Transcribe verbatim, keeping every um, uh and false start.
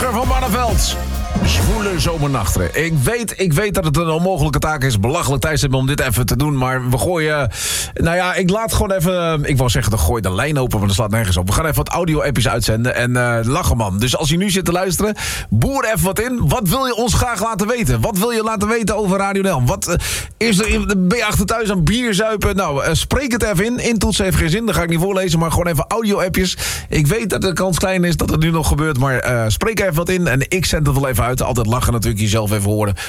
Rutger van Barneveld. Zwoele zomernachten. Ik weet, ik weet dat het een onmogelijke taak is. Belachelijk tijdstip om dit even te doen. Maar we gooien... Nou ja, ik laat gewoon even... Ik wou zeggen, dan gooi de lijn open, maar dat slaat nergens op. We gaan even wat audio-appjes uitzenden. En uh, lachen, man. Dus als je nu zit te luisteren, boer even wat in. Wat wil je ons graag laten weten? Wat wil je laten weten over Radio Del? Wat uh, is er, ben je achter thuis aan bier zuipen? Nou, uh, spreek het even in. Intoetsen heeft geen zin, dat ga ik niet voorlezen. Maar gewoon even audio-appjes. Ik weet dat de kans klein is dat het nu nog gebeurt. Maar uh, spreek even wat in en ik zend het wel even uit. Altijd lachen natuurlijk, jezelf even horen.